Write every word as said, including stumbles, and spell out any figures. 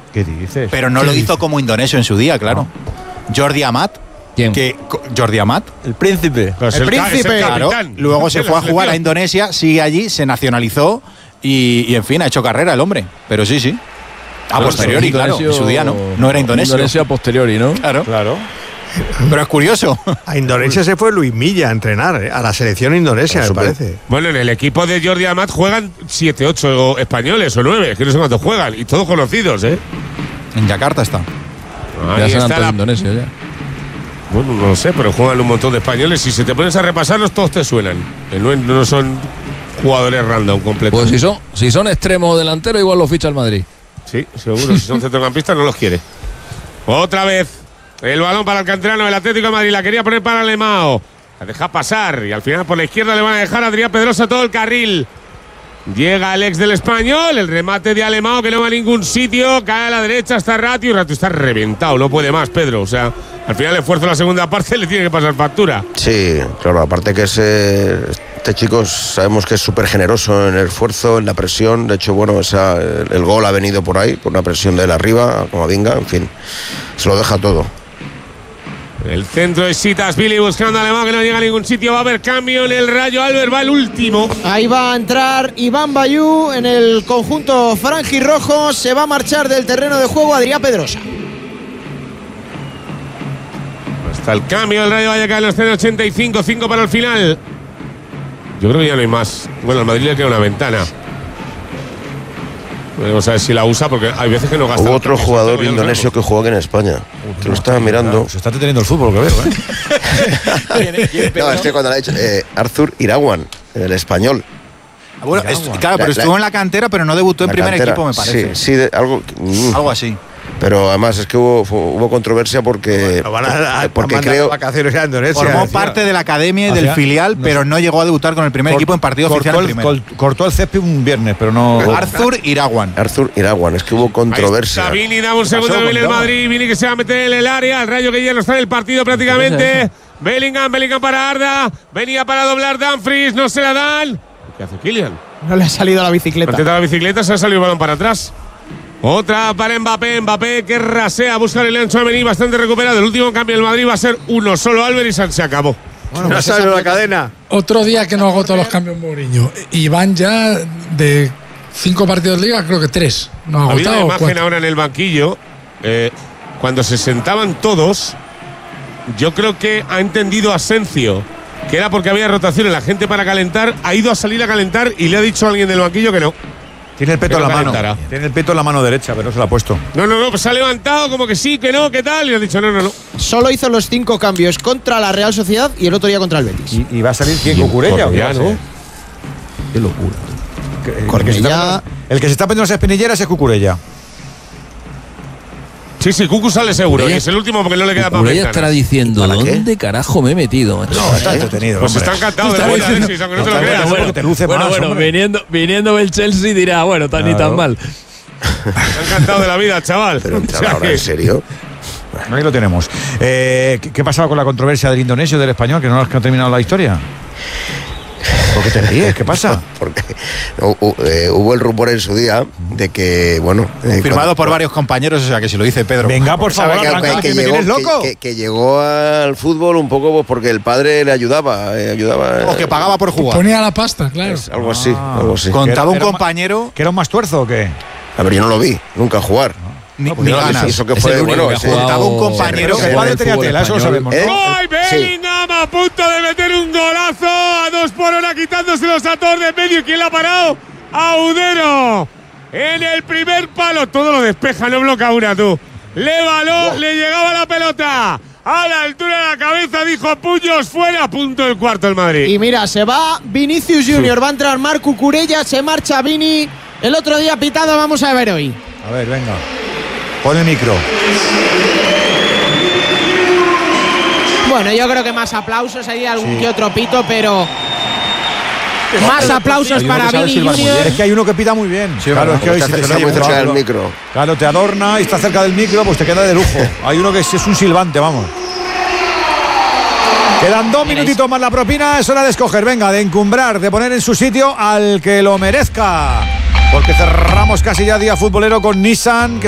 ¿Qué dices? Pero no lo hizo como indonesio en su día, claro. No. Jordi Amat. ¿Quién? Que, Jordi Amat. El príncipe. Pues el, el príncipe. Ca- Claro. Luego se fue a jugar a Indonesia, sigue allí, se nacionalizó y, y en fin, ha hecho carrera el hombre. Pero sí, sí. A Claro, posteriori, claro. En su día no. No era indonesio. Indonesia a posteriori, ¿no? Claro. Claro. Pero es curioso. A Indonesia se fue Luis Milla a entrenar, ¿eh? A la selección indonesia, me parece. Bueno, en el equipo de Jordi Amat juegan siete, ocho españoles o nueve, que no sé cuántos juegan, y todos conocidos, ¿eh? En Yakarta está. Ya Ahí son está la... la... Indonesia ya. Bueno, no lo sé, pero juegan un montón de españoles. Si se te pones a repasarlos, todos te suenan. No, no son jugadores random completos. Pues si son, si son extremo delantero, igual lo ficha el Madrid. Sí, seguro. Si son centrocampistas, no los quiere. Otra vez. El balón para el canterano del Atlético de Madrid. La quería poner para Alemão. La deja pasar. Y al final por la izquierda le van a dejar a Adrián Pedrosa todo el carril. Llega el ex del Español. El remate de Alemão que no va a ningún sitio. Cae a la derecha. Está Ratio. Ratio está reventado. No puede más, Pedro. O sea, al final el esfuerzo de la segunda parte le tiene que pasar factura. Sí, claro. Aparte que es, eh, este chico sabemos que es súper generoso en el esfuerzo, en la presión. De hecho, bueno, esa, el, el gol ha venido por ahí, por una presión de él arriba, como venga. En fin, se lo deja todo. El centro de Sitas Billy buscando a Alemão que no llega a ningún sitio. Va a haber cambio en el Rayo. Albert va el último. Ahí va a entrar Iván Bayú en el conjunto franjirrojo. Se va a marchar del terreno de juego Adrián Pedrosa. Hasta el cambio del Rayo Vallecano en los cero ochenta y cinco, cinco para el final. Yo creo que ya no hay más. Bueno, al Madrid le queda una ventana. Vamos a ver si la usa porque hay veces que no gasta. Hubo otro jugador indonesio que jugó aquí en España. Que lo estaba mirando. Se está deteniendo el fútbol, que veo, ¿eh? No, este cuando lo ha dicho. Eh, Arthur Irawan, el español. Bueno, es, claro, pero La- estuvo la- en la cantera, pero no debutó en La primer cantera. equipo, me parece. Sí, sí, de- algo. mm. Algo así. Pero además es que hubo, hubo controversia porque. Lo van a, a, porque a mandar creo. a vacaciones a Indonesia. Formó decía. parte de la academia y O del sea, filial, no pero sé. no llegó a debutar con el primer Cort- equipo en partido oficial cortó en el, primera. col- cortó el césped un viernes, pero no. Arthur Irawan. Arthur Irawan, es que hubo controversia. Ahí está Vini, da un segundo pasó que viene con el Dama? Madrid. Vini que se va a meter en el área. El Rayo que ya no está en el partido prácticamente. Bellingham, Bellingham para Arda. Venía para doblar Dumfries. No se la dan. ¿Qué hace Kylian? No le ha salido la bicicleta. Intenta la bicicleta, se ha salido el balón para atrás. Otra para Mbappé. Mbappé que rasea, busca el León Tchouaméni, bastante recuperado. El último cambio del Madrid va a ser uno solo. Álvarez y San se acabó. Bueno, ya sale la cadena. Otro día que no agotó los cambios Mourinho. Y van ya de cinco partidos de liga, creo que tres. No ha Ha habido una agotado. imagen cuatro. ahora en el banquillo. eh, cuando se sentaban todos, yo creo que ha entendido Asencio que era porque había rotación en la gente para calentar. Ha ido a salir a calentar y le ha dicho a alguien del banquillo que no. Tiene el peto Que en no la mano. calentara. Tiene el peto en la mano derecha, pero no se lo ha puesto. No, no, no, pues se ha levantado como que sí, que no, que tal. Y le ha dicho no, no, no. Solo hizo los cinco cambios contra la Real Sociedad y el otro día contra el Betis. ¿Y, y va a salir quién? ¿Cucurella o qué va a Correa, ¿no? ser? Qué locura. Que- El que, se Correa. está, el que se está poniendo las espinilleras es Cucurella. Sí, sí, Cucu sale seguro. Y es el último porque no le queda para Cucurella estará diciendo, ¿Para qué? ¿dónde carajo me he metido, macho? No, está entretenido. Pues hombre. está encantado de la vida, Alexis, aunque no te lo Está creas. bueno, porque te luce bueno, más, bueno, hombre. viniendo, viniendo del Chelsea dirá, bueno, tan ni Claro. tan mal. Está encantado de la vida, chaval. Pero O sea ahora, que- ¿en serio? Bueno, ahí lo tenemos. Eh, ¿qué, ¿Qué pasaba con la controversia del indonesio y del español? Que no has terminado la historia. ¿Por qué te ríes? ¿Qué pasa? Porque hu- hu- eh, hubo el rumor en su día de que, bueno. eh, Firmado cuando- por varios compañeros, o sea que si lo dice Pedro. Venga, por sabe favor, que, arranca, que que me llegó, tienes loco. que- que- que llegó al fútbol un poco pues, porque el padre le ayudaba. eh, ayudaba O que pagaba por jugar. Ponía la pasta, claro. es algo así, Ah. algo así. Contaba Era- un era ma- compañero ¿Que era un más tuerzo o qué? A ver, yo no lo vi, nunca jugar. ni, pues ni yo lo vi, ganas. Eso que Es fue, el único bueno, que ha ese- jugado- Contaba un compañero Que que el padre tenía fútbol tela, eso lo español. sabemos, ¿no? ¿Eh? ¡Ay, Bellingham a punto de meter un golazo! A dos por hora quitándoselos a todos de medio. ¿Quién la ha parado? Audero. En el primer palo. Todo lo despeja, no bloquea una tú. Le baló, le llegaba la pelota. A la altura de la cabeza dijo puños fuera. Punto el cuarto el Madrid. Y mira, se va Vinicius Junior, va a entrar Marc Cucurella, se marcha Vini. El otro día pitado, vamos a ver hoy. A ver, venga. Pon el micro. Bueno, yo creo que más aplausos, hay algún Sí. que otro pito, pero más aplausos Hay uno para que sabe Vini silbar muy bien. Junior. Es que hay uno que pita muy bien. claro, es que hoy Está si te cerca- se está muy oye cerca del mucho, micro. Claro, te adorna y está cerca del micro, pues te queda de lujo. Hay uno que es, es un silbante, vamos. Quedan dos minutitos más la propina, es hora de escoger, venga, de encumbrar, de poner en su sitio al que lo merezca. Porque cerramos casi ya día futbolero con Nissan, que